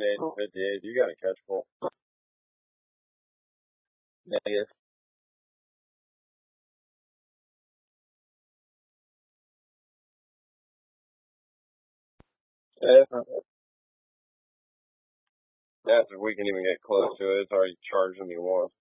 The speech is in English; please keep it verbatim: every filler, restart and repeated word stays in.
seventy-eight to fifty-eight. You got a catch pull. Negative. Yeah, that's if we can even get close to it. It's already charging me once.